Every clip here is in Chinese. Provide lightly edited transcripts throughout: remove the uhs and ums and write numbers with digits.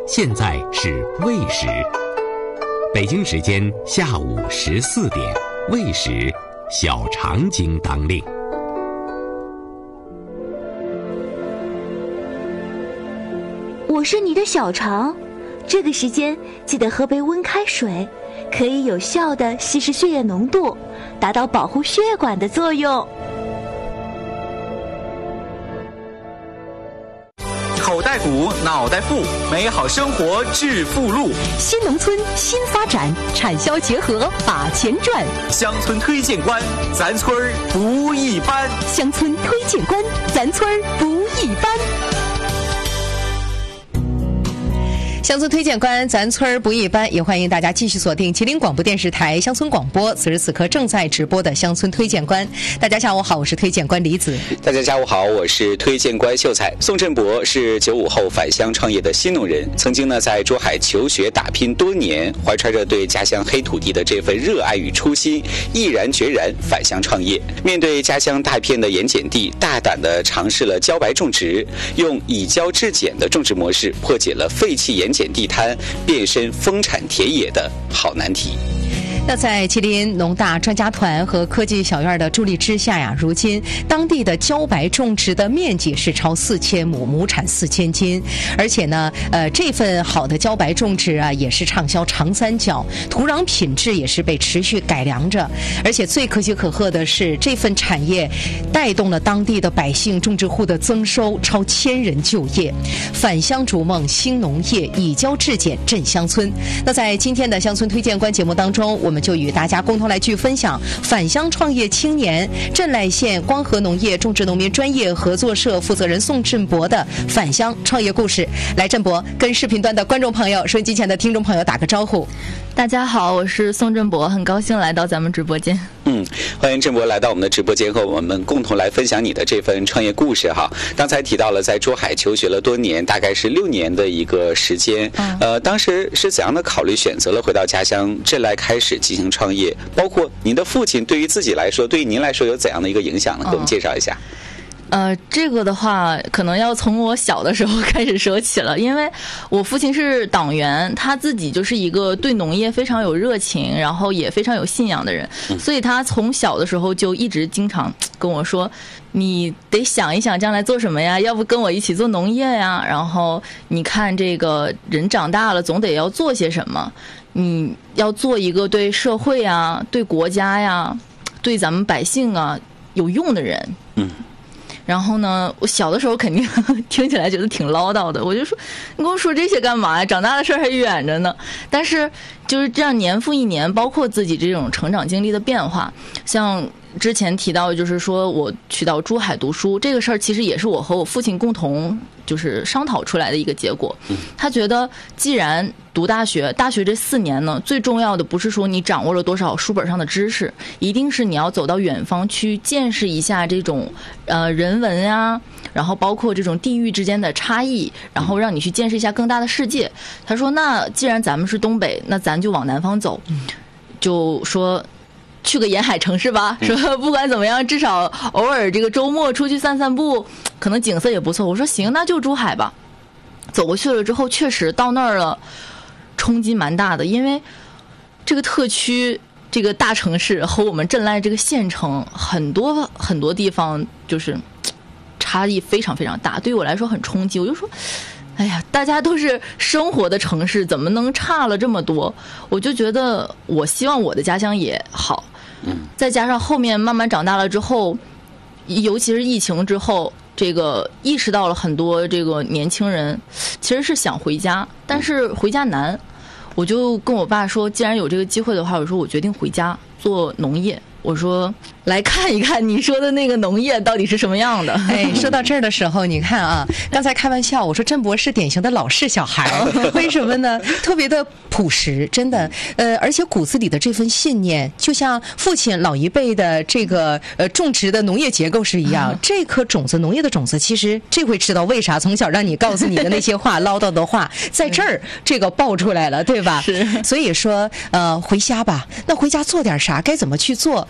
现在是未时，北京时间下午14点，未时，小肠经当令。 我是你的小肠，这个时间记得喝杯温开水，可以有效地稀释血液浓度，达到保护血管的作用。 口袋鼓，脑袋富，美好生活致富路。 新农村新发展，产销结合把钱赚。 乡村推荐官，咱村儿不一般。 乡村推荐官，咱村儿不一般。乡村推荐官，咱村儿不一般，也欢迎大家继续锁定吉林广播电视台乡村广播，此时此刻正在直播的乡村推荐官。大家下午好，我是推荐官李子。 大家下午好，我是推荐官秀才。宋振博是95后返乡创业的新农人，曾经呢在珠海求学打拼多年，怀揣着对家乡黑土地的这份热爱与初心，毅然决然返乡创业。面对家乡大片的盐碱地，大胆地尝试了茭白种植，用以浇制碱的种植模式，破解了废弃盐碱地摊变身丰产田野的好难题。 那在吉林农大专家团和科技小院的助力之下呀，如今当地的茭白种植的面积是超4000亩，亩产4000斤。而且呢，这份好的茭白种植啊，也是畅销长三角，土壤品质也是被持续改良着。而且最可喜可贺的是，这份产业带动了当地的百姓种植户的增收，超1000人就业。返乡逐梦新农业，以浇制碱振乡村。那在今天的乡村推荐官节目当中，我们就与大家共同来去分享返乡创业青年镇濑县光和农业种植农民专业合作社负责人宋振博的返乡创业故事。来，振博跟视频端的观众朋友、收音机前的听众朋友打个招呼。 大家好，我是宋振博，很高兴来到咱们直播间。 欢迎振博来到我们的直播间，和我们共同来分享你的这份创业故事哈。刚才提到了在珠海求学了多年，大概是6年的一个时间。当时是怎样的考虑选择了回到家乡镇来开始进行创业？包括您的父亲对于自己来说，对于您来说有怎样的一个影响呢？给我们介绍一下。 这个的话可能要从我小的时候开始说起了，因为我父亲是党员，他自己就是一个对农业非常有热情，然后也非常有信仰的人，所以他从小的时候就一直经常跟我说，你得想一想将来做什么呀，要不跟我一起做农业呀，然后你看这个人长大了总得要做些什么，你要做一个对社会啊、对国家呀、对咱们百姓啊有用的人。然后呢，我小的时候肯定听起来觉得挺唠叨的，我就说你跟我说这些干嘛呀，长大的事儿还远着呢。但是就是这样年复一年，包括自己这种成长经历的变化，像之前提到就是说我去到珠海读书这个事儿，其实也是我和我父亲共同就是商讨出来的一个结果。他觉得既然读大学这4年呢，最重要的不是说你掌握了多少书本上的知识，一定是你要走到远方去见识一下这种人文啊，然后包括这种地域之间的差异，然后让你去见识一下更大的世界。他说那既然咱们是东北，那咱就往南方走，就说去个沿海城市吧，说不管怎么样，至少偶尔这个周末出去散散步，可能景色也不错。我说行，那就珠海吧。走过去了之后，确实到那儿了，冲击蛮大的，因为这个特区这个大城市和我们镇濑这个县城很多地方就是差异非常非常大，对我来说很冲击。我就说哎呀，大家都是生活的城市，怎么能差了这么多？我就觉得我希望我的家乡也好。再加上后面慢慢长大了之后，尤其是疫情之后，这个意识到了很多这个年轻人其实是想回家，但是回家难。我就跟我爸说，既然有这个机会的话，我说我决定回家做农业。我说来看一看你说的那个农业到底是什么样的。 哎，说到这儿的时候，你看啊，刚才开玩笑我说振博是典型的老式小孩，为什么呢？特别的朴实，真的，而且骨子里的这份信念，就像父亲老一辈的这个种植的农业结构是一样。这颗种子，农业的种子，其实这回知道为啥从小让你告诉你的那些话唠叨的话，在这儿这个爆出来了，对吧？是。所以说，回家吧，那回家做点啥？该怎么去做？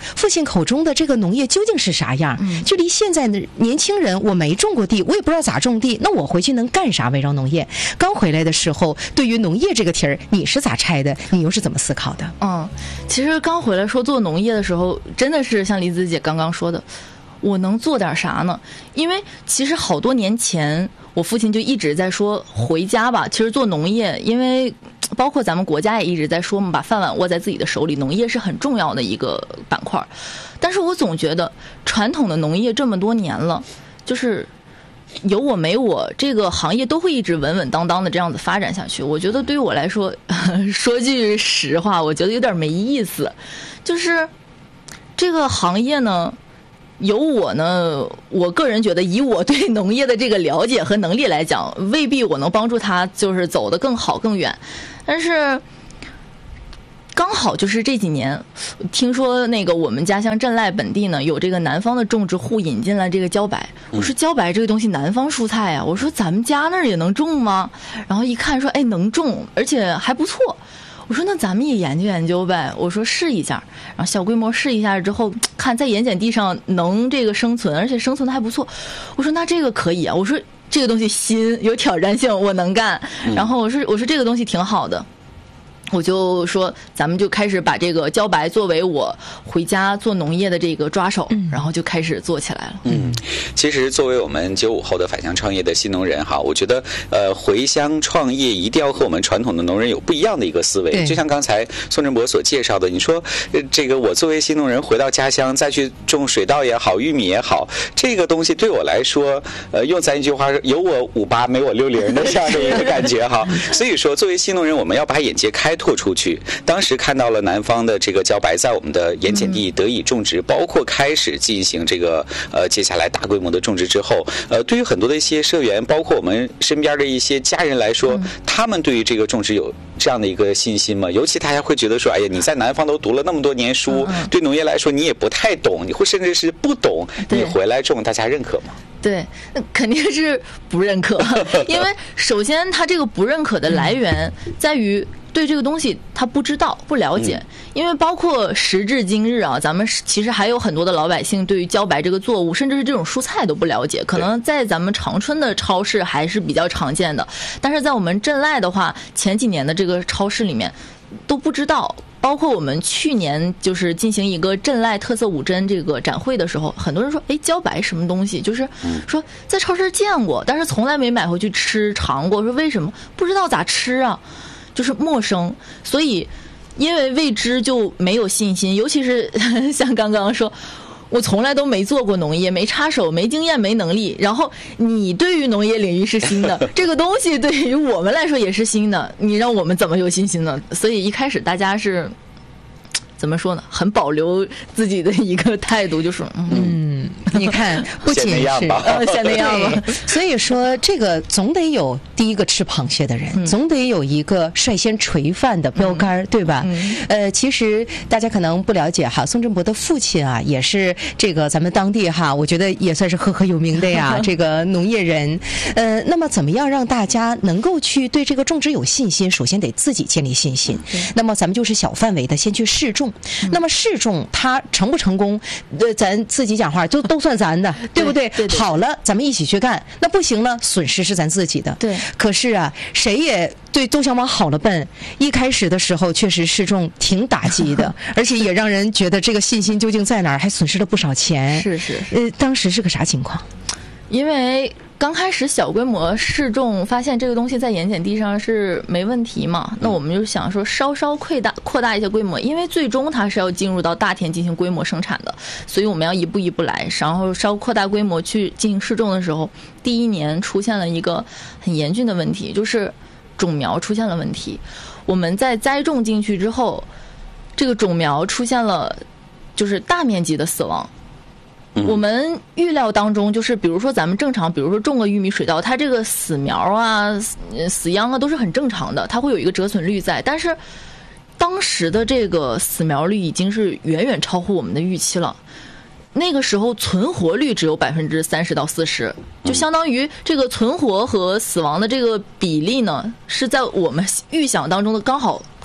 父亲口中的这个农业究竟是啥样？距离现在的年轻人，我没种过地，我也不知道咋种地，那我回去能干啥？围绕农业，刚回来的时候，对于农业这个题儿，你是咋拆的？你又是怎么思考的？ 其实刚回来说做农业的时候，真的是像李子姐刚刚说的，我能做点啥呢？因为其实好多年前，我父亲就一直在说回家吧。其实做农业，因为包括咱们国家也一直在说嘛，把饭碗握在自己的手里，农业是很重要的一个板块。但是我总觉得传统的农业这么多年了，就是有我没我，这个行业都会一直稳稳当当的这样子发展下去。我觉得对于我来说，说句实话，我觉得有点没意思。就是这个行业呢，有我呢，我个人觉得以我对农业的这个了解和能力来讲，未必我能帮助他就是走得更好更远。但是刚好就是这几年，听说那个我们家乡镇赖本地呢，有这个南方的种植户引进了这个茭白。我说茭白这个东西南方蔬菜啊，我说咱们家那儿也能种吗？然后一看说，哎，能种，而且还不错。我说那咱们也研究研究呗，我说试一下，然后小规模试一下之后，看在盐碱地上能这个生存，而且生存的还不错。我说那这个可以啊，我说这个东西新有挑战性，我能干。然后我说这个东西挺好的。我就说咱们就开始把这个茭白作为我回家做农业的这个抓手，然后就开始做起来了。 其实作为我们95后的返乡创业的新农人哈，我觉得回乡创业一定要和我们传统的农人有不一样的一个思维。就像刚才宋振博所介绍的，你说这个我作为新农人回到家乡再去种水稻也好，玉米也好，这个东西对我来说，用咱一句话说，有我58没我60的这样的一个感觉哈。所以说作为新农人，我们要把眼界开拓出去。当时看到了南方的这个茭白在我们的盐碱地得以种植，包括开始进行这个接下来大规模的种植之后，对于很多的一些社员，包括我们身边的一些家人来说，他们对于这个种植有这样的一个信心吗？尤其大家会觉得说，哎呀，你在南方都读了那么多年书，对农业来说你也不太懂，你会甚至是不懂，你回来种，大家认可吗？ 对，那肯定是不认可，因为首先他这个不认可的来源在于对这个东西他不知道不了解。因为包括时至今日啊，咱们其实还有很多的老百姓对于茭白这个作物甚至是这种蔬菜都不了解，可能在咱们长春的超市还是比较常见的，但是在我们镇赖的话，前几年的这个超市里面都不知道。包括我们去年就是进行一个镇赖特色五珍这个展会的时候，很多人说，哎，茭白什么东西？就是说在超市见过，但是从来没买回去吃尝过。说为什么？不知道咋吃啊，就是陌生。所以因为未知就没有信心，尤其是像刚刚说，我从来都没做过农业，没插手，没经验，没能力。然后你对于农业领域是新的，这个东西对于我们来说也是新的，你让我们怎么有信心呢？所以一开始大家是怎么说呢？很保留自己的一个态度，就是你看，不仅是像那样吧。 所以说，这个总得有第一个吃螃蟹的人，总得有一个率先垂范的标杆，对吧？其实大家可能不了解哈，宋振博的父亲啊，也是这个咱们当地哈，我觉得也算是赫赫有名的呀，这个农业人。那么怎么样让大家能够去对这个种植有信心？首先得自己建立信心。那么咱们就是小范围的先去试种。那么试种它成不成功，咱自己讲话都算咱的，对不对？好了，咱们一起去干。那不行了，损失是咱自己的。 对。 可是啊，谁也都想往好了奔。一开始的时候，确实试种挺打击的，而且也让人觉得这个信心究竟在哪儿，还损失了不少钱。 是。 当时是个啥情况？ 因为刚开始小规模试种，发现这个东西在盐碱地上是没问题嘛，那我们就想说稍稍扩大一些规模，因为最终它是要进入到大田进行规模生产的，所以我们要一步一步来，然后稍扩大规模去进行试种的时候，第一年出现了一个很严峻的问题，就是种苗出现了问题。我们在栽种进去之后，这个种苗出现了就是大面积的死亡。我们预料当中就是比如说咱们正常比如说种个玉米水稻，它这个死苗啊死秧啊都是很正常的，它会有一个折损率在，但是当时的这个死苗率已经是远远超乎我们的预期了。那个时候存活率只有30%到40%，就相当于这个存活和死亡的这个比例呢是在我们预想当中的刚好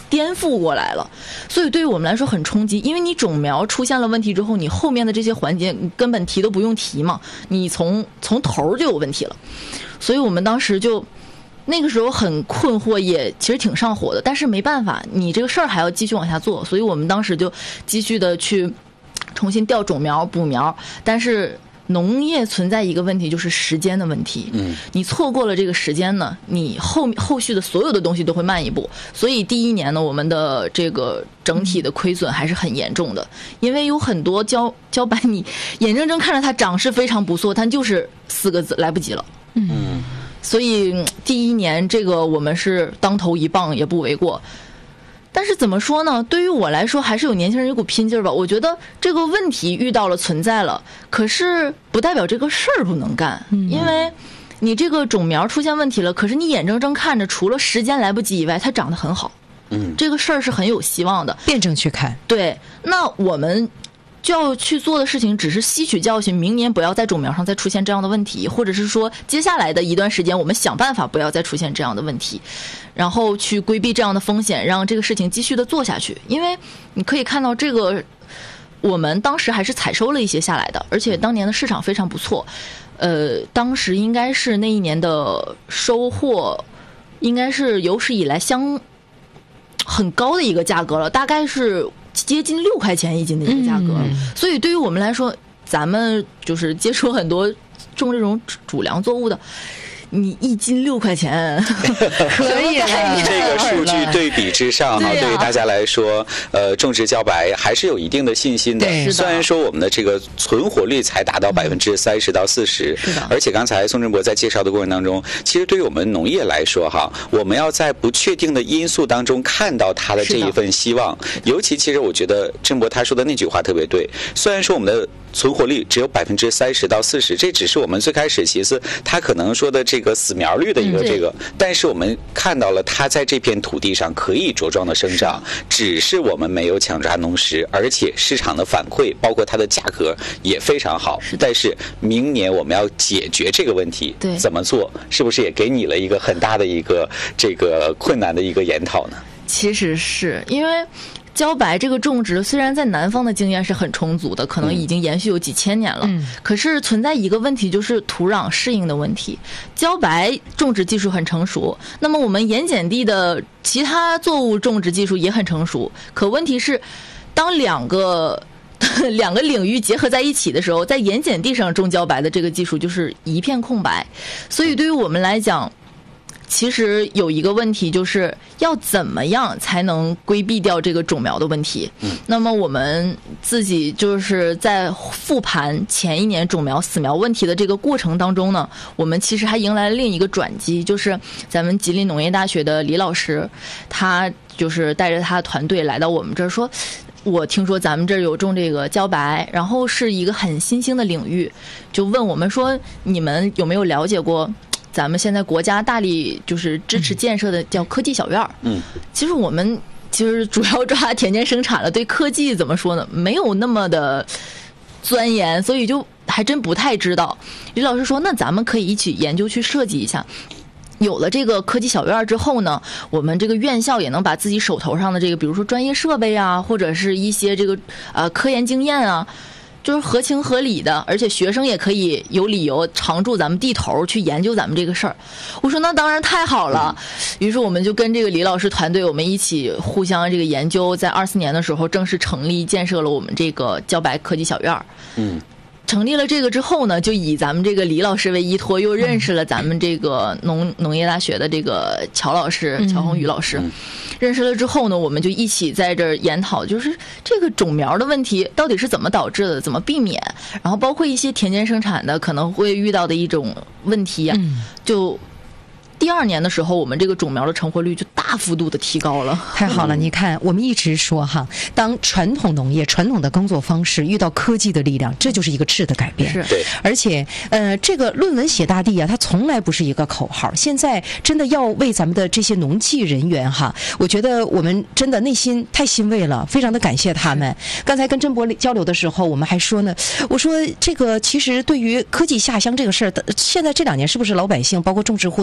颠覆过来了，所以对于我们来说很冲击。因为你种苗出现了问题之后，你后面的这些环节根本提都不用提嘛，你从头就有问题了。所以我们当时就那个时候很困惑，也其实挺上火的，但是没办法，你这个事儿还要继续往下做，所以我们当时就继续的去重新调种苗补苗。但是农业存在一个问题，就是时间的问题。你错过了这个时间呢，你后续的所有的东西都会慢一步。所以第一年呢，我们的这个整体的亏损还是很严重的，因为有很多茭白，你眼睁睁看着它长势非常不错，但就是4个字，来不及了。所以第一年这个我们是当头一棒也不为过。但是怎么说呢，对于我来说还是有年轻人有股拼劲儿吧。我觉得这个问题遇到了存在了，可是不代表这个事儿不能干。因为你这个种苗出现问题了，可是你眼睁睁看着除了时间来不及以外，它长得很好。这个事儿是很有希望的， 辩证去看。 对，那我们就要去做的事情只是吸取教训，明年不要在种苗上再出现这样的问题，或者是说接下来的一段时间我们想办法不要再出现这样的问题，然后去规避这样的风险，让这个事情继续的做下去。因为你可以看到这个我们当时还是采收了一些下来的，而且当年的市场非常不错。当时应该是那一年的收获应该是有史以来很高的一个价格了，大概是接近6块钱一斤的一个价格。所以对于我们来说，咱们就是接触很多种这种主粮作物的，你1斤6块钱可以了。 这个数据对比之上哈，对于大家来说，种植茭白还是有一定的信心的。虽然说我们的这个存活率才达到30%到40%， 是的。 而且刚才宋振博在介绍的过程当中，其实对于我们农业来说哈，我们要在不确定的因素当中看到它的这一份希望。尤其其实我觉得振博他说的那句话特别对，虽然说我们的存活率只有30%到40%，这只是我们最开始其实他可能说的这个死苗率的一个这个，但是我们看到了它在这片土地上可以茁壮的生长，只是我们没有抢抓农时，而且市场的反馈包括它的价格也非常好。但是明年我们要解决这个问题，怎么做？是不是也给你了一个很大的一个这个困难的一个研讨呢？ 其实是因为茭白这个种植虽然在南方的经验是很充足的，可能已经延续有几千年了，可是存在一个问题，就是土壤适应的问题。茭白种植技术很成熟，那么我们盐碱地的其他作物种植技术也很成熟，可问题是当两个领域结合在一起的时候，在盐碱地上种茭白的这个技术就是一片空白。所以对于我们来讲，其实有一个问题，就是要怎么样才能规避掉这个种苗的问题。那么我们自己就是在复盘前一年种苗死苗问题的这个过程当中呢，我们其实还迎来了另一个转机，就是咱们吉林农业大学的李老师，他就是带着他的团队来到我们这儿说，我听说咱们这儿有种这个茭白，然后是一个很新兴的领域，就问我们说，你们有没有了解过咱们现在国家大力就是支持建设的叫科技小院？其实我们主要抓田间生产了，对科技怎么说呢，没有那么的钻研，所以就还真不太知道。李老师说，那咱们可以一起研究去设计一下。有了这个科技小院之后呢，我们这个院校也能把自己手头上的这个，比如说专业设备啊，或者是一些这个科研经验啊，就是合情合理的，而且学生也可以有理由常驻咱们地头去研究咱们这个事儿。我说那当然太好了，于是我们就跟这个李老师团队，我们一起互相这个研究，在24年的时候正式成立建设了我们这个茭白科技小院。成立了这个之后呢，就以咱们这个李老师为依托，又认识了咱们这个农业大学的这个乔老师，乔宏宇老师。认识了之后呢，我们就一起在这儿研讨，就是这个种苗的问题到底是怎么导致的，怎么避免，然后包括一些田间生产的可能会遇到的一种问题啊，就第2年的时候，我们这个种苗的成活率就大幅度的提高了。 太好了，你看，我们一直说哈，当传统农业、传统的耕作方式遇到科技的力量，这就是一个质的改变。 是， 对。 而且，这个论文写大地啊，它从来不是一个口号。现在真的要为咱们的这些农技人员哈，我觉得我们真的内心太欣慰了，非常的感谢他们。刚才跟振博交流的时候，我们还说呢，我说这个其实对于科技下乡这个事儿，现在这2年是不是老百姓包括种植户特别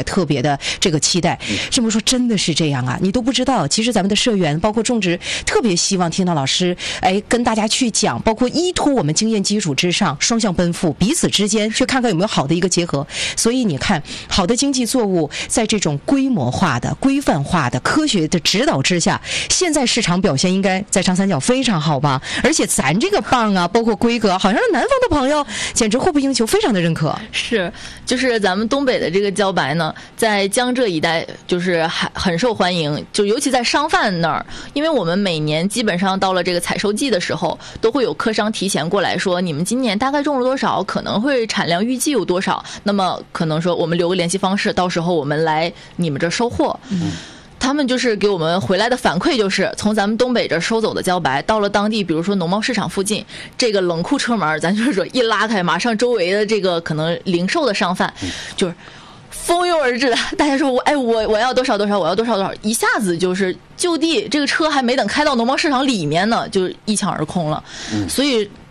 特别的这个期待。这么说真的是这样啊？你都不知道，其实咱们的社员包括种植特别希望听到老师跟大家去讲，包括依托我们经验基础之上双向奔赴，彼此之间去看看有没有好的一个结合。所以你看，好的经济作物在这种规模化的、规范化的、科学的指导之下，现在市场表现应该在长三角非常好吧？而且咱这个棒啊，包括规格，好像是南方的朋友简直货不应求，非常的认可。 是，就是咱们东北的这个茭白呢，在江浙一带就是很受欢迎，就尤其在商贩那儿，因为我们每年基本上到了这个采收季的时候，都会有客商提前过来说，你们今年大概种了多少，可能会产量预计有多少，那么可能说我们留个联系方式，到时候我们来你们这收货。他们就是给我们回来的反馈，就是从咱们东北这收走的茭白，到了当地，比如说农贸市场附近，这个冷库车门，咱就是说一拉开，马上周围的这个可能零售的商贩，就是蜂拥而至的，大家说我要多少多少，我要多少多少，一下子就是就地这个车还没等开到农贸市场里面呢，就一抢而空了。所以